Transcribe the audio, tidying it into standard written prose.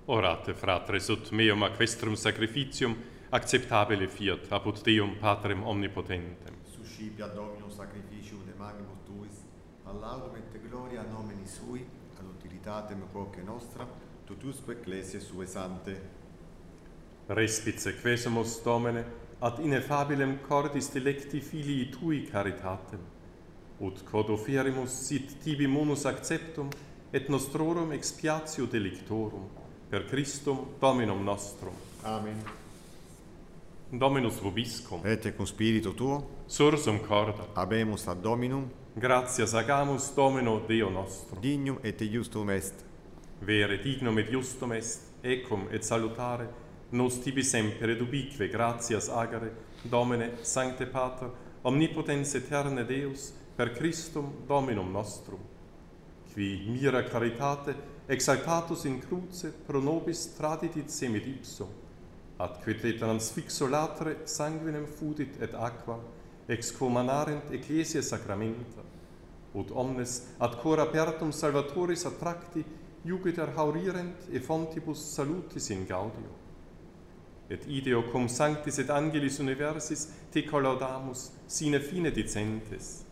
Orate, fratres, ut meum aquestrum sacrificium acceptabile fiat apud Deum Patrem omnipotentem. Suscipia Dominum sacrificium de magnimus tuis, ad laudum et gloria nomini sui, ad utilitatem quoque nostra, totusque ecclesiae sue sante. Respice quesumus, Domine, ad ineffabilem cordis delecti filii tui caritatem, ut quod offerimus sit tibi munus acceptum et nostrorum expiatio delictorum, per Christum Dominum nostrum. Amen. Dominus vobiscum, Et cum spiritu tuo, sursum corda, habemus ad Dominum, gratias agamus Domino Deo nostro. dignum et justum est. Vere dignum et justum est, ecum et salutare, nos tibi semper et ubique gratias agere, Domine, Sancte Pater, omnipotens aeterne Deus, per Christum Dominum nostrum, qui mira caritate exaltatus in cruce pro nobis traditit semid ipsum, adque transfixo latre sanguinem fudit et aqua, ex quo manarent ecclesiae sacramenta, ut omnes ad cor apertum salvatoris attracti iugiter haurirent e fontibus salutis in gaudio. Et ideo cum sanctis et angelis universis te collaudamus sine fine dicentes,